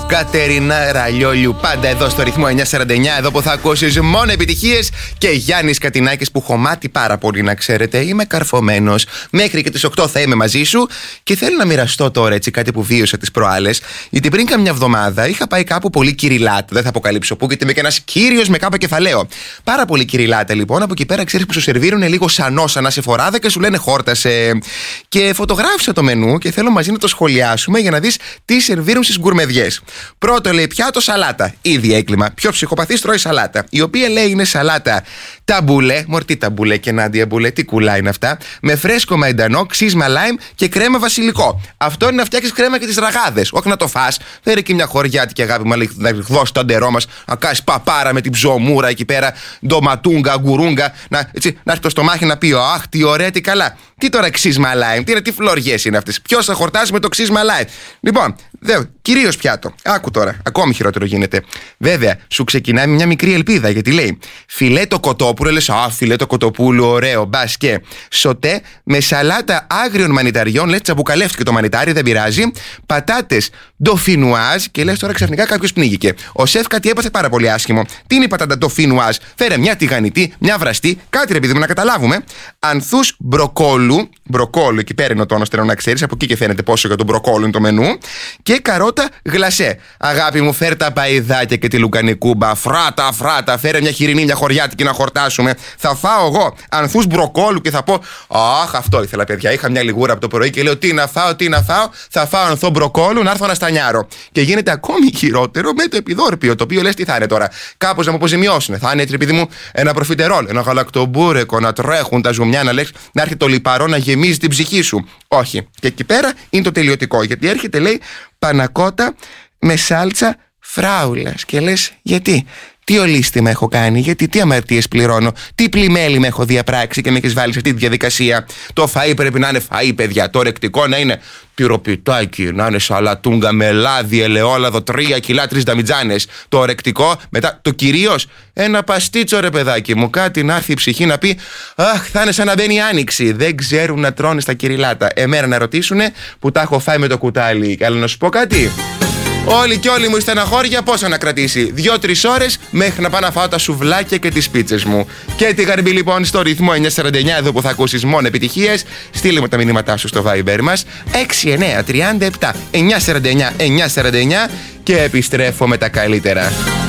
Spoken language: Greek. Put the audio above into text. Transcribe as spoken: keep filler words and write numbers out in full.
Κατερίνα Ραλιόλιου, πάντα εδώ στο ρυθμό εννιακόσια σαράντα εννιά, εδώ που θα ακούσεις μόνο επιτυχίες. Και Γιάννης Κατινάκης που χωμάτι πάρα πολύ, να ξέρετε. Είμαι καρφωμένος. Μέχρι και τις οκτώ θα είμαι μαζί σου και θέλω να μοιραστώ τώρα έτσι κάτι που βίωσα τις προάλλες. Γιατί πριν καμιά εβδομάδα είχα πάει κάπου πολύ κυριλάτα. Δεν θα αποκαλύψω πού, γιατί είμαι και ένας κύριος με κάπα κεφαλαίο. Πάρα πολύ κυριλάτα λοιπόν. Από εκεί πέρα ξέρεις που σου σερβίρουν λίγο σανό, σαν να σε φοράδα και σου λένε χόρτασε. Και φωτογράφησα το μενού και θέλω μαζί να το σχολιάσουμε για να δεις τι σερβίρουν στις γκουρμεδιές. Πρώτο λέει πιάτο σαλάτα. Ήδη έκλιμα. Πιο ψυχοπαθής τρώει σαλάτα. Η οποία λέει είναι σαλάτα ταμπούλε. Μορτή ταμπούλε και Νάντια μπουλέ. Τι κουλά είναι αυτά. Με φρέσκο μαϊντανό, ξύσμα λάιμ και κρέμα βασιλικό. Αυτό είναι να φτιάξεις κρέμα και τις ραγάδες. Όχι να το φας. Φέρε και μια χωριάτικη αγάπη μα να δώσει το αντερό μας. Να κάνεις παπάρα με την ψωμούρα εκεί πέρα. Ντοματούγκα, γκουρούγκα. Να, έτσι, να έρθει το στομάχι να πει αχ, τι ωραία, τι καλά. Τι τώρα ξύσμα λάιμ. Τι, τι φλωριές είναι αυτές. Ποιος θα χορτάσει με το ξύσμα λάιμ. Λοιπόν, κυρίως πιάτο. Άκου τώρα, ακόμη χειρότερο γίνεται. Βέβαια, σου ξεκινάει με μια μικρή ελπίδα γιατί λέει φιλέτο κοτόπουλο. Λες, α, φιλέτο κοτοπούλου, ωραίο, μπας και σοτέ με σαλάτα άγριων μανιταριών. Λες, τσαμπουκαλεύτηκε το μανιτάρι, δεν πειράζει. Πατάτες ντοφινουάζ και λες τώρα ξαφνικά κάποιος πνίγηκε. Ο σεφ κάτι έπαθε πάρα πολύ άσχημο. Τι είναι η πατάτα ντοφινουάζ. Φέρε μια τηγανιτή, μια βραστή, κάτι ρε παιδί μου να καταλάβουμε. Ανθούς μπροκόλου. Μπροκόλου, εκεί πέρα είναι ο τόνος, θέλω να ξέρεις. Από εκεί και φαίνεται πόσο για τον μπροκόλου είναι το μενού. Και καρότα γλασέ. Αγάπη μου, φέρ τα παϊδάκια και τη λουκανικούμπα. Φράτα, φράτα, φέρε μια χοιρινή, μια χωριάτικη να χορτάσουμε. Θα φάω εγώ ανθούς μπροκόλου και θα πω αχ, αυτό ήθελα, παιδιά. Είχα μια λιγούρα από το πρωί και λέω τι να φάω, τι να φάω. Θα φάω ανθό μπροκόλου, να έρθω να στανιάρω. Και γίνεται ακόμη χειρότερο με το επιδόρπιο, το οποίο λες τι θα είναι τώρα. Κάπως να μου αποζημιώσουν. Θα είναι έτσι, παιδί μου, ένα προφιτερόλ, ένα γαλακτομπούρεκο, να τρέχουν τα ζουμιά, να λες, να έρχεται το λιπαρό να γεμίζει την ψυχή σου. Όχι. Και εκεί πέρα είναι το τελειωτικό. Γιατί έρχεται, λέει, πανακότα με σάλτσα φράουλας. Και λες, γιατί, τι ολίσθημα έχω κάνει, γιατί, τι αμαρτίες πληρώνω, τι πλημέλη με έχω διαπράξει και με έχεις βάλει σε αυτή τη διαδικασία. Το φαΐ πρέπει να είναι φαΐ, παιδιά. Το ρεκτικό να είναι τυροπιτάκι, να είναι σαλατούγκα με λάδι, ελαιόλαδο, τρία κιλά, τρεις δαμιτζάνες. Το ρεκτικό, μετά το κυρίως ένα παστίτσο, ρε παιδάκι μου. Κάτι να έρθει η ψυχή να πει αχ, θα είναι σαν να μπαίνει άνοιξη. Δεν ξέρουν να τρώνε στα κυριλάτα. Εμένα να ρωτήσουνε που τα έχω φάει με το κουτάλι. Αλλά να σου πω κάτι. Όλοι και όλοι μου η στεναχώρια πόσα να κρατήσει. Δύο-τρεις ώρες μέχρι να πάω να φάω τα σουβλάκια και τις πίτσες μου. Και τη γαρμπή λοιπόν στο ρυθμό εννιακόσια σαράντα εννιά, εδώ που θα ακούσεις μόνο επιτυχίες. Στείλε μου τα μηνύματά σου στο Viber μας έξι εννιά τρία επτά εννιακόσια σαράντα εννιά εννιακόσια σαράντα εννιά και επιστρέφω με τα καλύτερα.